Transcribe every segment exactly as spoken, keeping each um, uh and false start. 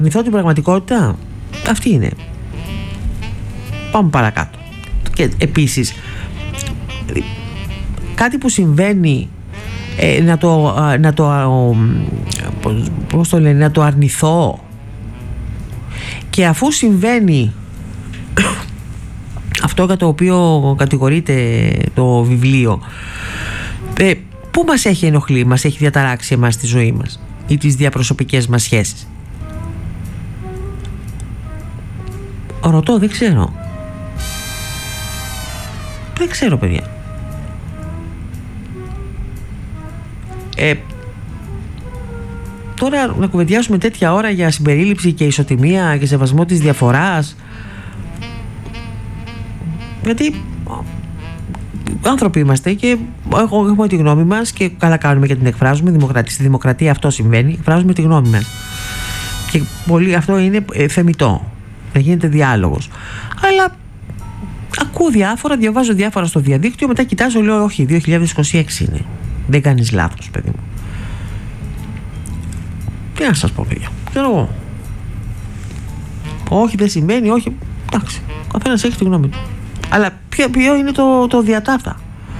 αρνηθώ την πραγματικότητα. Αυτή είναι. Πάμε παρακάτω. Και επίσης, κάτι που συμβαίνει, ε, να το, να το, πώς το λένε, να το αρνηθώ, και αφού συμβαίνει αυτό για το οποίο κατηγορείται το βιβλίο, ε, πού μας έχει ενοχλεί, μας έχει διαταράξει εμάς τη ζωή μας ή τις διαπροσωπικές μας σχέσεις? Ρωτώ, δεν ξέρω. Δεν ξέρω, παιδιά. Ε, τώρα να κουβεντιάσουμε τέτοια ώρα για συμπερίληψη και ισοτιμία και σεβασμό της διαφοράς, γιατί άνθρωποι είμαστε και έχουμε τη γνώμη μας και καλά κάνουμε και την εκφράζουμε. Δημοκρατία, στη δημοκρατία αυτό συμβαίνει, εκφράζουμε τη γνώμη μας και πολύ, αυτό είναι θεμιτό, να γίνεται διάλογος. Αλλά ακούω διάφορα, διαβάζω διάφορα στο διαδίκτυο, μετά κοιτάζω, λέω όχι, δύο χιλιάδες είκοσι έξι είναι, δεν κάνεις λάθος, παιδί μου. Τι να σας πω, παιδιά, ξέρω εγώ. Όχι, δεν συμβαίνει, όχι, εντάξει, ο καθένας έχει τη γνώμη του. Αλλά ποιο, ποιο είναι το, το διατάφτα?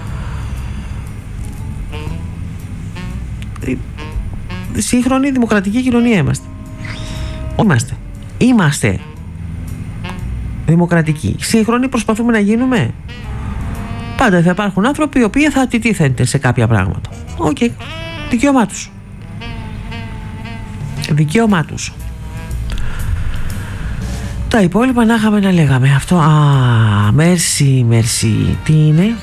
Σύγχρονη δημοκρατική κοινωνία είμαστε. Είμαστε. Είμαστε δημοκρατικοί. Σύγχρονοι προσπαθούμε να γίνουμε. Πάντα θα υπάρχουν άνθρωποι οι οποίοι θα αντιτίθενται σε κάποια πράγματα. Οκ. Okay. Δικαίωμά τους. Δικαίωμά τους. Τα υπόλοιπα να είχαμε να λέγαμε. Αυτό. Α, μέρσι, μέρσι. Τι είναι?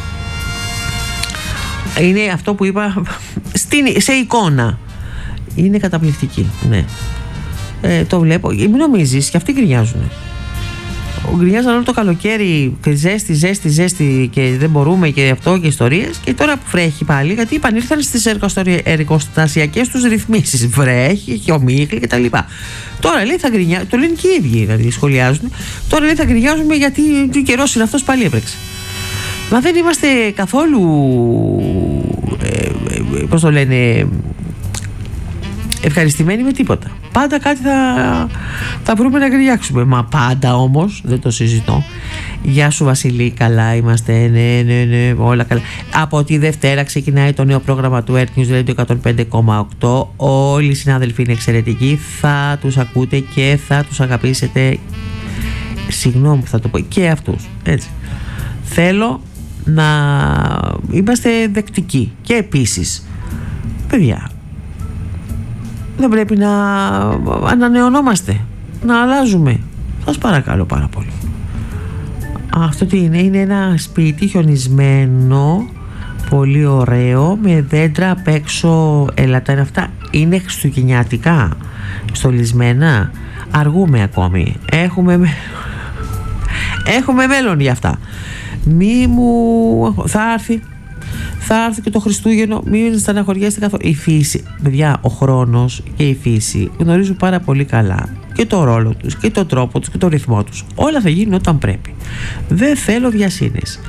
Είναι αυτό που είπα στην, σε εικόνα. Είναι καταπληκτική. Ναι. Ε, το βλέπω. Μην νομίζεις, και αυτοί γκρινιάζουν. Γκρινιάζαν όλο το καλοκαίρι, ζέστη, ζέστη, ζέστη και δεν μπορούμε και αυτό και ιστορίες. Και τώρα που βρέχει πάλι, γιατί επανήλθαν στις εργοστασιακές τους ρυθμίσεις. Βρέχει και ομίχλη κτλ. Τώρα λέει θα γκρινιάζουν, το λένε και οι ίδιοι, δηλαδή σχολιάζουν. Τώρα λέει θα γκρινιάζουμε γιατί τι καιρός είναι αυτός, πάλι έπρεξε. Μα δεν είμαστε καθόλου, ε, ε, πώς το λένε, ευχαριστημένοι με τίποτα. Πάντα κάτι θα, θα βρούμε να γκρινιάξουμε. Μα πάντα όμως, δεν το συζητώ. Γεια σου Βασιλή, καλά είμαστε, ναι, ναι, ναι, όλα καλά. Από τη Δευτέρα ξεκινάει το νέο πρόγραμμα του Earth News Radio εκατόν πέντε κόμμα οκτώ. Όλοι οι συνάδελφοι είναι εξαιρετικοί. Θα τους ακούτε και θα τους αγαπήσετε. Συγγνώμη που θα το πω, και αυτούς, έτσι. Θέλω να είμαστε δεκτικοί. Και επίσης, παιδιά, δεν πρέπει να ανανεωνόμαστε, να αλλάζουμε. Σας παρακαλώ πάρα πολύ. Αυτό τι είναι? Είναι ένα σπίτι χιονισμένο, πολύ ωραίο, με δέντρα απ' έξω. Έλατα είναι αυτά. Είναι χριστουγεννιάτικα, στολισμένα. Αργούμε ακόμη. Έχουμε, έχουμε μέλλον για αυτά. Μη μου... Θα έρθει. Θα έρθει και το Χριστούγεννο, μην στεναχωριέστε καθόλου. Η φύση, παιδιά, ο χρόνος και η φύση γνωρίζουν πάρα πολύ καλά και το ρόλο τους και τον τρόπο τους και τον ρυθμό τους. Όλα θα γίνουν όταν πρέπει. Δεν θέλω βιασύνες.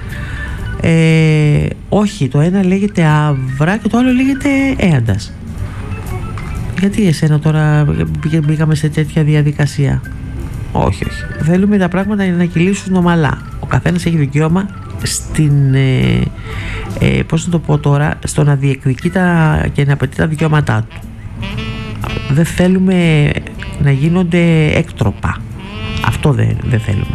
Ε, όχι, το ένα λέγεται αύρα και το άλλο λέγεται έαντας. Γιατί εσένα τώρα μπήκαμε σε τέτοια διαδικασία? Όχι, όχι. Θέλουμε τα πράγματα να κυλήσουν ομαλά. Ο καθένας έχει δικαίωμα στην, ε, ε, πώς να το πω τώρα, στο να διεκδικεί τα, και να απαιτεί τα δικαιώματά του. Δεν θέλουμε να γίνονται έκτροπα. Αυτό δεν, δεν θέλουμε.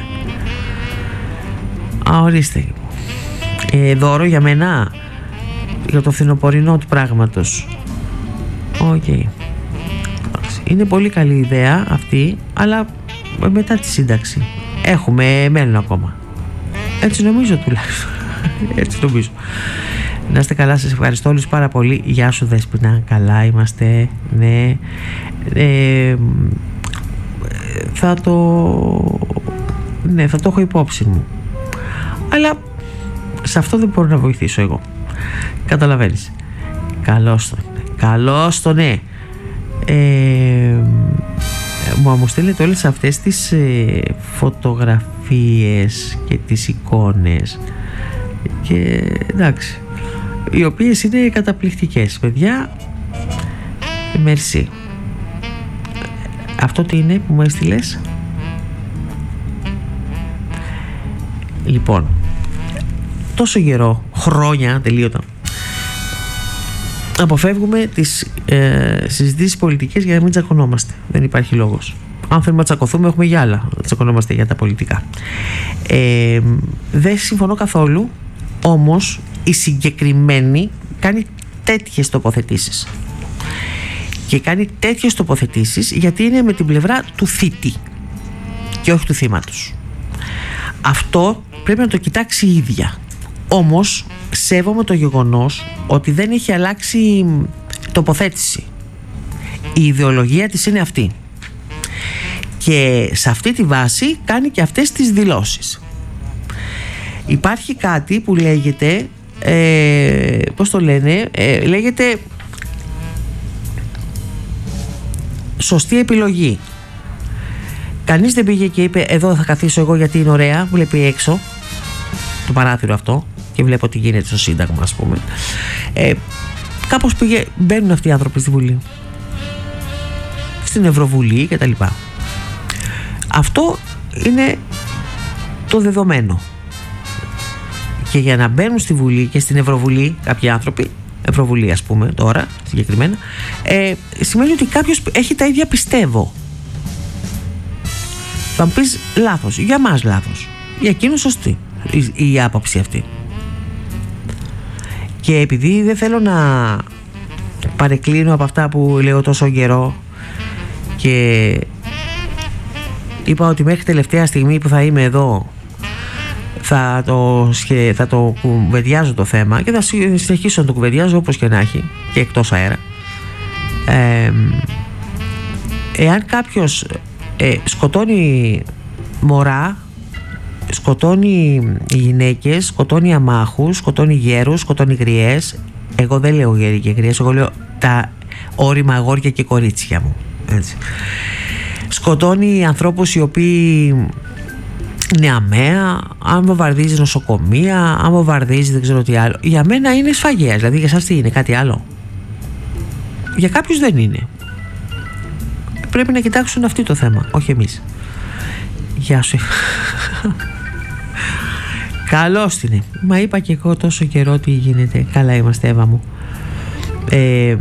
Α, ορίστε. Ε, δώρο για μένα, για το φθινοπορεινό του πράγματος. Οκ. Okay. Είναι πολύ καλή ιδέα αυτή, αλλά μετά τη σύνταξη έχουμε μέλλον ακόμα. Έτσι νομίζω τουλάχιστον. Έτσι νομίζω. Να είστε καλά, σας ευχαριστώ όλους πάρα πολύ. Γεια σου Δέσποινα, καλά είμαστε. Ναι. Ε, θα το... Ναι, θα το έχω υπόψη μου. Αλλά σε αυτό δεν μπορώ να βοηθήσω εγώ. Καταλαβαίνεις. Καλώς το ναι. Καλώς το ναι. Ε, μου μου στέλνετε όλες αυτές τις ε, φωτογραφίες και τις εικόνες και εντάξει, οι οποίες είναι καταπληκτικές, παιδιά. Μερσή. Αυτό τι είναι που μου έστειλες? Λοιπόν, τόσο καιρό, χρόνια τελείωτα, αποφεύγουμε τις ε, συζητήσεις πολιτικές για να μην τσακωνόμαστε. Δεν υπάρχει λόγος. Αν θέλουμε να τσακωθούμε, έχουμε για άλλα. Να τσακωνόμαστε για τα πολιτικά. Ε, δεν συμφωνώ καθόλου, όμως η συγκεκριμένη κάνει τέτοιες τοποθετήσεις. Και κάνει τέτοιες τοποθετήσεις γιατί είναι με την πλευρά του θήτη και όχι του θύματος. Αυτό πρέπει να το κοιτάξει η ίδια. Όμως σέβομαι το γεγονός ότι δεν έχει αλλάξει τοποθέτηση. Η ιδεολογία της είναι αυτή. Και σε αυτή τη βάση κάνει και αυτές τις δηλώσεις. Υπάρχει κάτι που λέγεται ε, πώς το λένε ε, λέγεται σωστή επιλογή. Κανείς δεν πήγε και είπε εδώ θα καθίσω εγώ γιατί είναι ωραία. Βλέπει έξω το παράθυρο αυτό και βλέπω τι γίνεται στο Σύνταγμα, ας πούμε. ε, Κάπως πήγε, μπαίνουν αυτοί οι άνθρωποι στη Βουλή, στην Ευρωβουλή κτλ. Αυτό είναι το δεδομένο. Και για να μπαίνουν στη Βουλή και στην Ευρωβουλή κάποιοι άνθρωποι, Ευρωβουλή ας πούμε τώρα συγκεκριμένα, ε, σημαίνει ότι κάποιος έχει τα ίδια πιστεύω. Θα μου πεις λάθος, για μας λάθος, για εκείνους σωστή η, η άποψη αυτή. Και επειδή δεν θέλω να παρεκκλίνω από αυτά που λέω τόσο καιρό και είπα ότι μέχρι τελευταία στιγμή που θα είμαι εδώ θα το, θα το κουβεντιάζω το θέμα και θα συνεχίσω να το κουβεντιάζω όπως και να έχει και εκτός αέρα. ε, Εάν κάποιος ε, σκοτώνει μωρά, σκοτώνει γυναίκες, σκοτώνει αμάχους, σκοτώνει γέρους, σκοτώνει γριές, εγώ δεν λέω γέροι και γριές, εγώ λέω τα όρημα αγόρια και κορίτσια μου, έτσι. Σκοτώνει ανθρώπους οι οποίοι είναι αμαία, αν βομβαρδίζει νοσοκομεία, αν βομβαρδίζει δεν ξέρω τι άλλο. Για μένα είναι σφαγέας, δηλαδή για εσάς τι είναι, κάτι άλλο? Για κάποιους δεν είναι. Πρέπει να κοιτάξουν αυτοί το θέμα, όχι εμείς. Γεια σου. Καλώς την είναι. Μα είπα και εγώ τόσο καιρό τι γίνεται. Καλά είμαστε, Εύα μου. ε,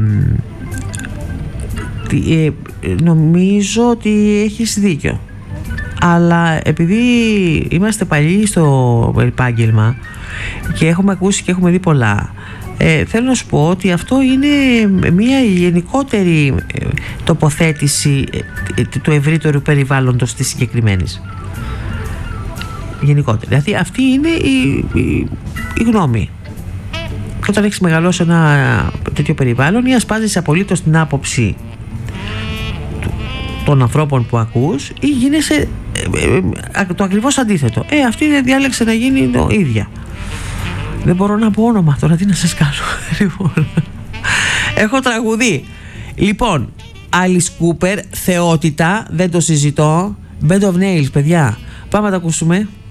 ε, Νομίζω ότι έχεις δίκιο. Αλλά επειδή είμαστε παλιοί στο επάγγελμα και έχουμε ακούσει και έχουμε δει πολλά, ε, θέλω να σου πω ότι αυτό είναι μια γενικότερη τοποθέτηση του ευρύτερου περιβάλλοντος της συγκεκριμένης. Γενικότερα. Δηλαδή αυτή είναι η, η, η γνώμη. Και όταν έχεις μεγαλώσει ένα τέτοιο περιβάλλον, ή ασπάζεις απολύτως την άποψη των ανθρώπων που ακούς, ή γίνεσαι ε, ε, το ακριβώς αντίθετο. Ε, αυτή διάλεξε να γίνει το ίδια. Δεν μπορώ να πω όνομα τώρα, τι να σας κάνω. Λοιπόν, έχω τραγουδί. Λοιπόν, Alice Cooper, θεότητα, δεν το συζητώ. Bed of Nails, παιδιά. Πάμε να τα ακούσουμε.